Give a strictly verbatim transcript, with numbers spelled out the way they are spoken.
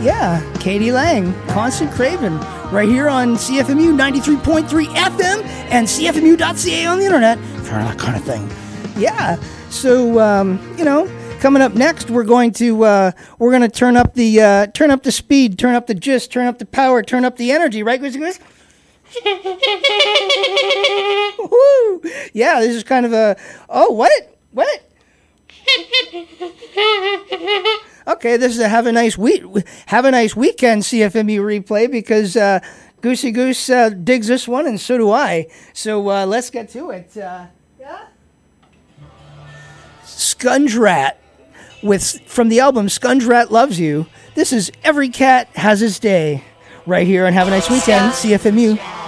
Yeah, Katie Lang, Constant Craven, right here on C F M U ninety-three point three F M and C F M U dot C A on the internet, for that kind of thing. Yeah, so, um, you know, coming up next, we're going to uh, we're going to turn up the uh, turn up the speed, turn up the gist, turn up the power, turn up the energy, right, Goosey Goose? Woo! Yeah, this is kind of a oh what what? Okay, this is a have a nice week have a nice weekend C F M U replay because uh, Goosey Goose uh, digs this one and so do I. So uh, let's get to it. Uh, yeah. Scunge Rat with from the album Scunge Rat Loves You. This is Every Cat Has His Day right here on Have a Nice Weekend C F M U.